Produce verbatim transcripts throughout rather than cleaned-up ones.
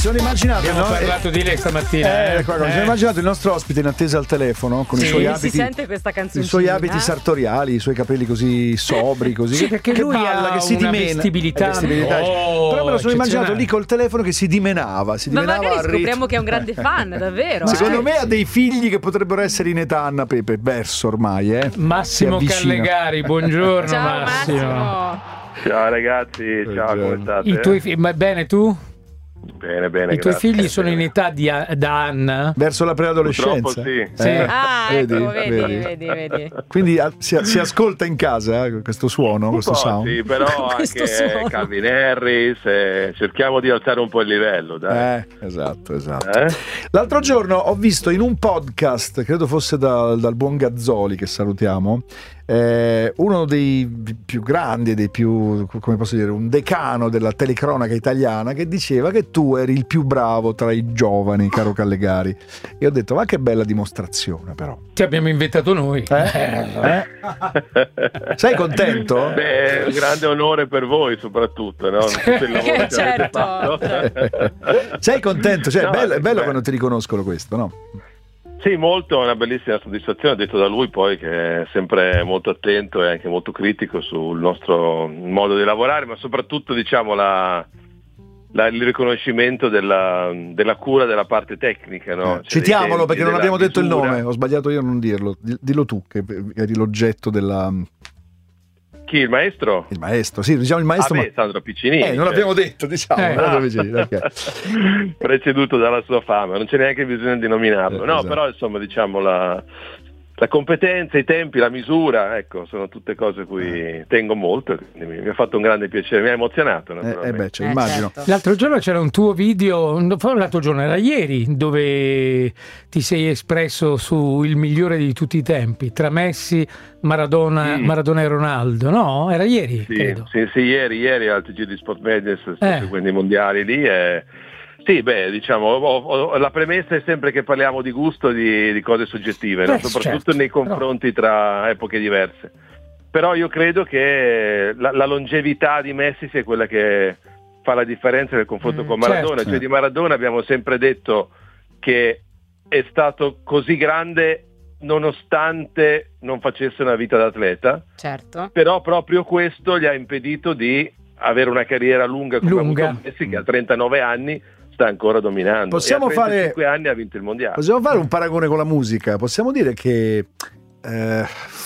sono immaginato Abbiamo no? parlato di lei stamattina. Eh, Eh, qua, qua. eh. Sono immaginato il nostro ospite in attesa al telefono con Sì. i suoi Si abiti. Si sente questa I canzoncina? suoi abiti sartoriali, i suoi capelli così sobri, così Sì, perché che lui balla, ha che si una dimena. vestibilità. Eh, vestibilità. Oh, Però me lo sono immaginato eccezionale. lì col telefono che si dimenava, si Ma dimenava magari al ritmo. scopriamo che è un grande fan, davvero. Secondo eh. me ha dei figli che potrebbero essere in età Anna Pepe, verso ormai, eh. Massimo Si avvicina. Callegari, buongiorno. Ciao Massimo. Massimo. Ciao ragazzi, ciao, come state? I tuoi figli, ma bene tu? Bene, bene, I tuoi grazie. figli sono in età di, da Anna? Verso la preadolescenza. Purtroppo sì. Sì. Eh, Ah, vedi, ecco, vedi, vedi. vedi, vedi. Quindi ah, si, si ascolta in casa eh, questo suono, Un questo po', sound. sì, però Questo anche suono. Calvin Harris, eh, cerchiamo di alzare un po' il livello, dai. Eh, esatto, esatto. Eh? L'altro giorno ho visto in un podcast, credo fosse da- dal buon Gazzoli, che salutiamo, eh, uno dei più grandi, dei più, come posso dire, un decano della telecronaca italiana, che diceva che tu eri il più bravo tra i giovani, caro Callegari. E ho detto, ma che bella dimostrazione, però. Ti abbiamo inventato noi. Eh? Eh? Sei contento? Beh, è un grande onore per voi soprattutto, no? Tutto il lavoro che avete Certo. fatto. Sei contento? Cioè, No, è bello, è bello beh. quando ti riconoscono questo, no? Sì, molto, è una bellissima soddisfazione, ho detto da lui poi che è sempre molto attento e anche molto critico sul nostro modo di lavorare, ma soprattutto diciamo la, la- il riconoscimento della, della cura della parte tecnica. No? Eh, Cioè, citiamolo dei tempi, perché non della abbiamo detto il misura. nome, ho sbagliato io a non dirlo. Di- Dillo tu, che eri l'oggetto della. Chi, il maestro? Il maestro, sì, diciamo il Ah, maestro. beh, Sandro Piccinini. ma... Eh, non cioè. l'abbiamo detto, diciamo. Eh. no, dove c'eri, ok. Preceduto dalla sua fama, non c'è neanche bisogno di nominarlo. Eh, no, esatto. però insomma diciamo la, la competenza, i tempi, la misura, ecco, sono tutte cose a cui tengo molto e quindi mi, mi ha fatto un grande piacere, mi ha emozionato Eh, naturalmente. eh beh, cioè, Eh, immagino. certo. L'altro giorno c'era un tuo video, no, poi l'altro giorno era ieri, dove ti sei espresso sul migliore di tutti i tempi, tra Messi, Maradona, Sì. Maradona e Ronaldo, no? Era ieri, Sì, credo. sì, sì, ieri, ieri al T G di Sport Media sto Eh. seguendo i mondiali lì e sì, beh, diciamo, ho- ho- la premessa è sempre che parliamo di gusto, di, di cose soggettive, no? Beh, Soprattutto certo, nei confronti tra epoche diverse. Però io credo che la, la longevità di Messi sia quella che fa la differenza nel confronto Mm, con Maradona. certo. Cioè di Maradona abbiamo sempre detto che è stato così grande nonostante non facesse una vita da atleta, Certo. però proprio questo gli ha impedito di avere una carriera lunga come Lunga. ha avuto Messi, che a trentanove anni sta ancora dominando. Possiamo e a trentacinque fare- anni ha vinto il mondiale. Possiamo fare un paragone con la musica? Possiamo dire che eh,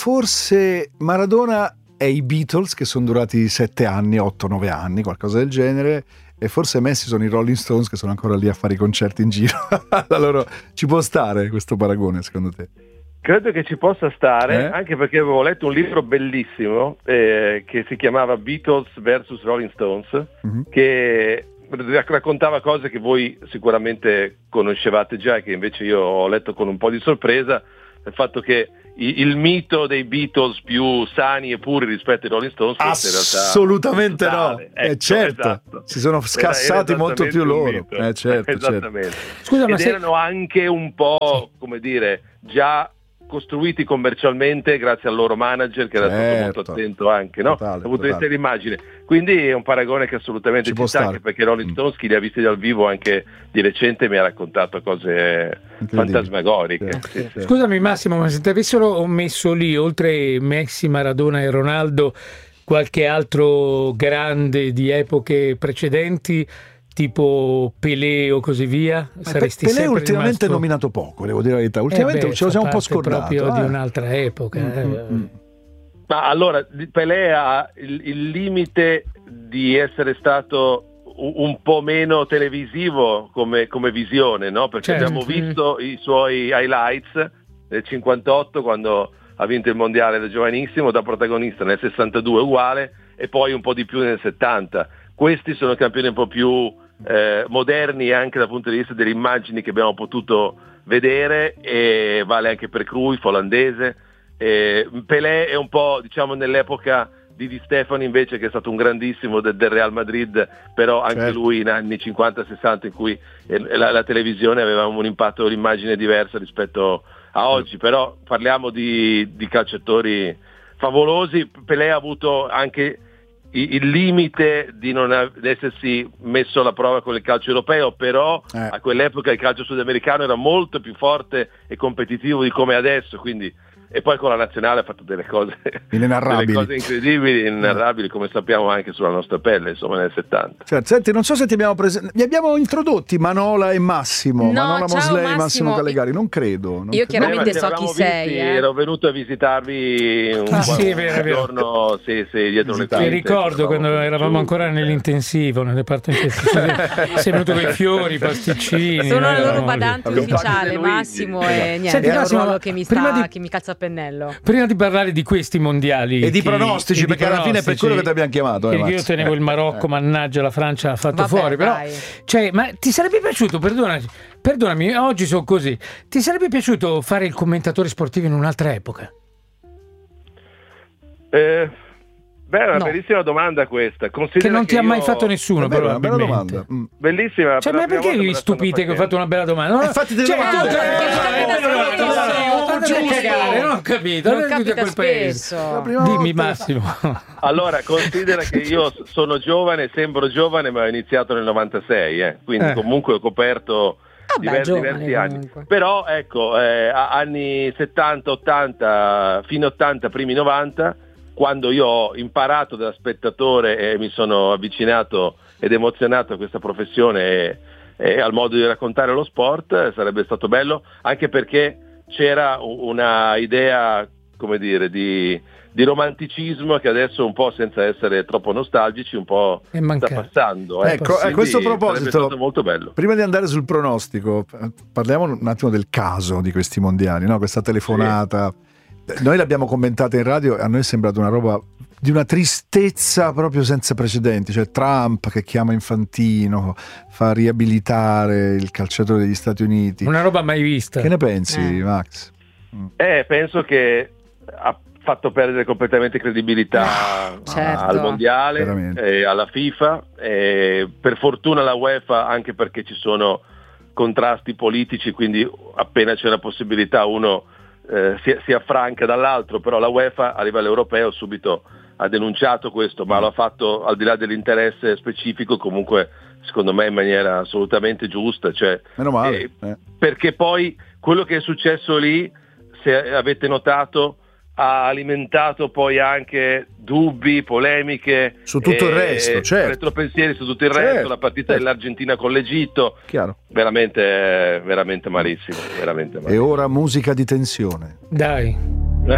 forse Maradona è i Beatles, che sono durati sette anni, otto nove anni, qualcosa del genere, e forse Messi sono i Rolling Stones, che sono ancora lì a fare i concerti in giro. Allora, ci può stare questo paragone, secondo te? Credo che ci possa stare, Eh? anche perché avevo letto un libro bellissimo eh, che si chiamava Beatles versus Rolling Stones, Mhm. che raccontava cose che voi sicuramente conoscevate già e che invece io ho letto con un po' di sorpresa, il fatto che i- il mito dei Beatles più sani e puri rispetto ai Rolling Stones fosse in realtà Assolutamente no. totale. Eh, Ecco, certo, esatto. si sono Era- scassati era molto più loro. esattamente un mito. Eh, certo, certo. Esattamente. Scusa, ma Ed se... erano anche un po', come dire, già costruiti commercialmente grazie al loro manager che era stato Certo. molto attento anche, no? Totale, dal punto di vista totale. dell'immagine. Quindi è un paragone che assolutamente Ci ci, può sta, stare. anche perché Rolling Mm. Stones, chi li ha visti dal vivo anche di recente, mi ha raccontato cose Incredibili. fantasmagoriche. Sì, Sì, sì. Scusami Massimo, ma se ti avessero messo lì, oltre Messi, Maradona e Ronaldo, qualche altro grande di epoche precedenti, tipo Pelé o così via, Ma saresti Pelé sempre ultimamente rimasto... nominato poco, devo dire la verità. Ultimamente Eh beh, ce lo fa siamo un po' parte scordato. proprio di eh. un'altra epoca. Mm, eh. mm, mm. Ma allora, Pelé ha il, il limite di essere stato un, un po' meno televisivo come, come visione, no? Perché Certo. abbiamo visto i suoi highlights nel cinquantotto quando ha vinto il mondiale da giovanissimo, da protagonista nel sessantadue uguale e poi un po' di più nel settanta. Questi sono campioni un po' più eh, moderni anche dal punto di vista delle immagini che abbiamo potuto vedere, e vale anche per Cruyff, olandese. Eh, Pelé è un po', diciamo, nell'epoca di Di Stefano invece, che è stato un grandissimo del, del Real Madrid, però anche Certo. lui in anni cinquanta sessanta in cui eh, la, la televisione aveva un impatto, un'immagine diversa rispetto a oggi, però parliamo di, di calciatori favolosi. Pelé ha avuto anche il limite di non essersi messo alla prova con il calcio europeo, però eh. a quell'epoca il calcio sudamericano era molto più forte e competitivo di come è adesso, quindi, e poi con la nazionale ha fatto delle cose, inenarrabili, delle cose incredibili, inenarrabili, come sappiamo anche sulla nostra pelle, insomma, nel settanta. Certo. Senti, non so se ti abbiamo presentato, vi abbiamo introdotti Manola e Massimo, No, Manola ciao, Mosley, Massimo, Massimo Calegari, non credo. Non Io credo. chiaramente Eh, ma so ci chi eravamo sei, visti, eh. ero venuto a visitarvi un, Ah, sì, un è vero, è vero. giorno, sì, sì, dietro le Ti tante. ricordo quando eravamo ancora nell'intensivo, nel reparto intensivo. Sei venuto con i fiori, i pasticcini. Sono noi il loro eravamo lì. badante Abbiamo ufficiale, fatto Luigi. Massimo, Esatto. e niente, Senti, è un Massimo, ruolo che mi, prima sta, di- che mi calza a pennello. Prima di parlare di questi mondiali E di che- pronostici, e di perché alla fine è per pronostici, quello che ti abbiamo chiamato, eh, perché io Max. tenevo il Marocco, Eh. mannaggia, la Francia ha fatto Vabbè, fuori, però dai. cioè, ma ti sarebbe piaciuto, perdonami, perdonami, oggi sono così, ti sarebbe piaciuto fare il commentatore sportivo in un'altra epoca? Eh, beh, è una No. bellissima domanda questa. Considera Che non ti ha io- mai fatto nessuno, È vero, è una bella probabilmente. domanda. Mm. Bellissima. Cioè, per ma la prima perché volta me vi la stanno stupite che ho facendo. fatto una bella domanda? Eh, fatti delle Cioè, domande. tu- Eh, cioè, perché cioè, capita eh, spesso, non non devi giusto. cagare, non ho capito, Non non capita quel paese. spesso. La prima Dimmi volta- Massimo. Allora, considera che io sono giovane, sembro giovane, ma ho iniziato nel novantasei, eh, quindi Eh. comunque ho coperto Vabbè, diversi, giovane diversi anni. comunque. Però ecco, eh, a- anni settanta, ottanta, fine ottanta, primi novanta, quando io ho imparato da spettatore e mi sono avvicinato ed emozionato a questa professione e, e al modo di raccontare lo sport, eh, sarebbe stato bello, anche perché c'era u- una idea, come dire, di, di romanticismo che adesso un po', senza essere troppo nostalgici, un po' È sta mancato. passando. Ecco, Quindi a questo sarebbe proposito, stato molto bello. prima di andare sul pronostico, eh, parliamo un attimo del caso di questi mondiali, no? Questa telefonata. Noi l'abbiamo commentata in radio e a noi è sembrata una roba di una tristezza proprio senza precedenti, cioè Trump che chiama Infantino, fa riabilitare il calciatore degli Stati Uniti. Una roba mai vista. Che ne pensi, Eh. Max? Eh, penso che ha fatto perdere completamente credibilità Certo. al mondiale Veramente. e alla FIFA, e per fortuna la UEFA, anche perché ci sono contrasti politici, quindi appena c'è la possibilità uno eh, si, si affranca dall'altro, però la UEFA a livello europeo subito ha denunciato questo, ma lo ha fatto al di là dell'interesse specifico, comunque secondo me in maniera assolutamente giusta, cioè, Meno male. eh, eh. perché poi quello che è successo lì, se avete notato, ha alimentato poi anche dubbi, polemiche Su tutto il e- resto, certo. retropensieri su tutto il Certo, resto, la partita certo. dell'Argentina con l'Egitto, Chiaro. veramente veramente malissimo, veramente E malissimo. ora musica di tensione. Dai.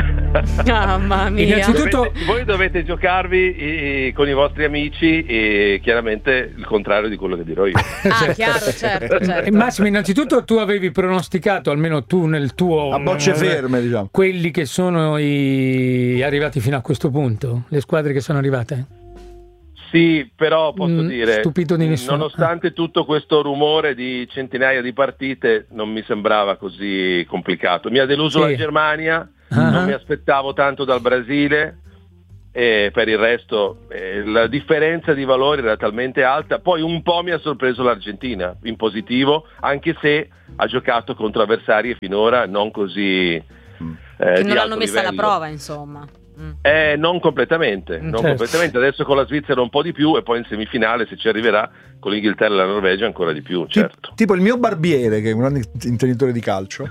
Mamma mia. Innanzitutto- Dovete- voi dovete giocarvi i- con i vostri amici e chiaramente il contrario di quello che dirò io. Ah, chiaro, certo, Eh, certo. Massimo, innanzitutto tu avevi pronosticato, almeno tu nel tuo... A bocce ferme, diciamo. Quelli che sono i... arrivati fino a questo punto, le squadre che sono arrivate. Sì, però posso Mm, dire, stupito di nessuno. nonostante tutto questo rumore di centinaia di partite, non mi sembrava così complicato. Mi ha deluso Sì. la Germania, Ah. non mi aspettavo tanto dal Brasile, e per il resto eh, la differenza di valori era talmente alta. Poi un po' mi ha sorpreso l'Argentina, in positivo, anche se ha giocato contro avversari finora non così eh, Che di non l'hanno alto messa alla livello. prova, insomma. Mm. Eh, non completamente, non Certo. completamente. Adesso con la Svizzera un po' di più, e poi in semifinale, se ci arriverà, con l'Inghilterra e la Norvegia ancora di più, certo. Ti- Tipo il mio barbiere, che è un grande intenditore di calcio.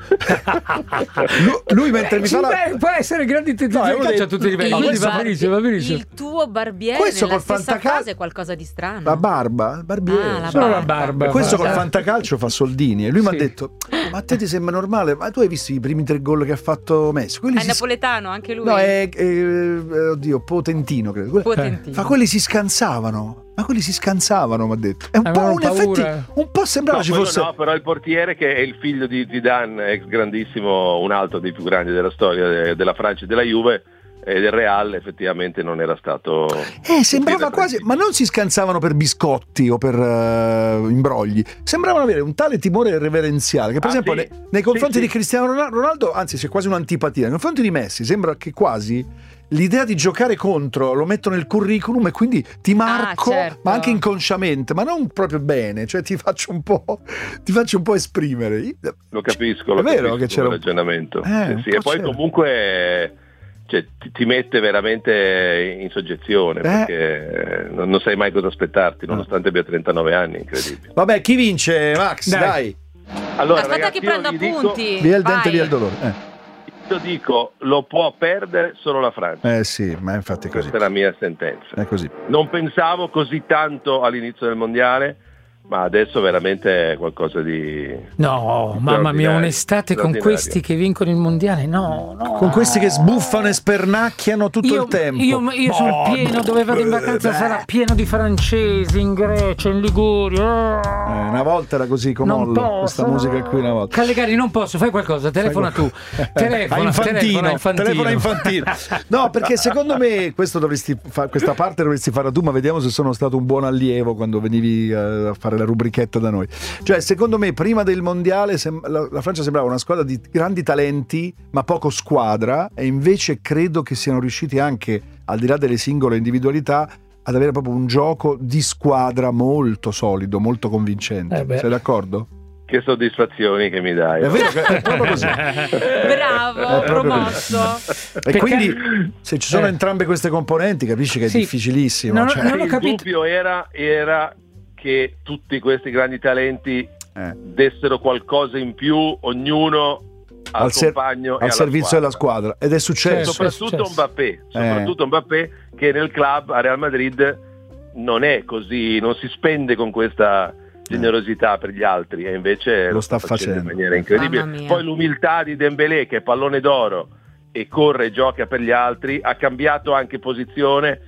lui, lui mentre mi Sì, fa la... beh, può essere grande No, è intenzione uno calcio dei- a tutti i livelli, No, quindi questo- va benissimo, va benissimo. Il tuo barbiere Questo nella col stessa fantacal- frase è qualcosa di strano. La barba, il barbiere. Ah, la Solo la barba. barba. Questo guarda. col fantacalcio fa soldini e lui mi Sì. ha detto: ma a te ti sembra normale? Ma tu hai visto i primi tre gol che ha fatto Messi? Quelli È si- napoletano anche lui. No, è, è- eh, oddio, Potentino credo. Que- Potentino. Fa quelli si scansavano. Ma quelli si scansavano, mi ha detto. È un po' Avevano in effetti paura. un po' sembrava No, ci quello fosse no, però il portiere, che è il figlio di Zidane, ex grandissimo, un altro dei più grandi della storia de- della Francia e della Juve e del Real, effettivamente non era stato Eh, sembrava un quasi, piede ma non si scansavano per biscotti o per eh, imbrogli, sembravano avere un tale timore reverenziale che per Ah, esempio sì? nei, nei confronti Sì, di sì. Cristiano Ronaldo, Ronaldo, anzi c'è quasi un'antipatia, nei confronti di Messi sembra che quasi l'idea di giocare contro lo metto nel curriculum e quindi ti marco, certo. ma anche inconsciamente, ma non proprio bene, cioè ti faccio un po' ti faccio un po' esprimere. Lo capisco, lo È vero capisco che c'era come un- ragionamento. Eh, Sì, un sì. po' E poi c'era. comunque cioè, ti, ti mette veramente in soggezione, Eh. perché non, non sai mai cosa aspettarti, nonostante abbia trentanove anni, incredibile. Vabbè, chi vince, Max? Dai. Dai. Allora, Aspetta ragazzi, che io prendo vi dico- appunti. Via il dente, Vai. via il dolore. Eh. Io dico, lo può perdere solo la Francia. Eh sì, ma infatti è così. Questa è la mia sentenza. È così. Non pensavo così tanto all'inizio del mondiale, ma adesso veramente è qualcosa di... No, mamma mia, straordinario, un'estate con straordinario. questi che vincono il mondiale, no, no. Con questi che sbuffano e spernacchiano tutto Io, il tempo. io, io sul Boh, pieno dove vado in vacanza beh. sarà pieno di francesi in Grecia, in Liguria. Eh, una volta era così con Non Mollo, posso. questa musica qui una volta. Callegari, non posso, fai qualcosa, telefona tu. Telefona, a infantino, telefona infantino. telefona infantino. No, perché secondo me questo dovresti fa- questa parte dovresti farla tu, ma vediamo se sono stato un buon allievo quando venivi eh, a fare la rubrichetta da noi. Cioè, secondo me, prima del mondiale sem- la, la Francia sembrava una squadra di grandi talenti, ma poco squadra, e invece credo che siano riusciti anche, al di là delle singole individualità, ad avere proprio un gioco di squadra molto solido, molto convincente. Eh beh. Sei d'accordo? Che soddisfazioni che mi dai. È vero che è proprio così. Bravo, È proprio promosso. E Perché- quindi se ci sono Eh. entrambe queste componenti, capisci che è Sì. difficilissimo. No, no, cioè, non ho Il capito. dubbio era, era che tutti questi grandi talenti eh, dessero qualcosa in più, ognuno al, al, ser- compagno e al alla servizio della squadra. Ed è successo. Certo. Soprattutto successo. Mbappé, soprattutto Mbappé, che nel club a Real Madrid non è così, non si spende con questa generosità per gli altri, e invece Lo lo, sta sta facendo facendo. in maniera incredibile. Mamma mia. Poi l'umiltà di Dembélé, che è pallone d'oro e corre e gioca per gli altri, ha cambiato anche posizione,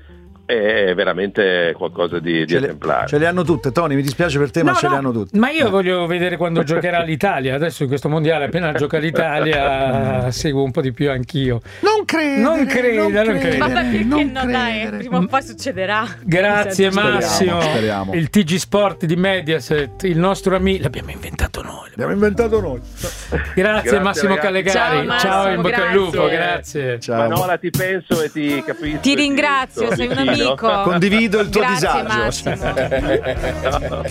è veramente qualcosa di, di Ce le, esemplare. ce le hanno tutte, Tony, mi dispiace per te, ma No, ce no, le hanno tutte. Ma io voglio vedere quando giocherà l'Italia. Adesso in questo mondiale, appena gioca l'Italia, seguo un po' di più anch'io. Non credere, Non credere, non credere. Vabbè, perché non no, dai, credere. prima o poi succederà. Grazie Mi sento- Massimo. Speriamo, speriamo. Il T G Sport di Mediaset, il nostro amico, l'abbiamo inventato noi. Abbiamo inventato noi. Grazie, Grazie, Massimo ragazzi. Callegari. Ciao, Massimo, Ciao, in bocca al grazie. lupo, grazie. Ciao. Manola, ti penso e ti capisco. Ti e ringrazio, sto sei un vicino. amico. Condivido il tuo Grazie, disagio. Massimo. Ciao.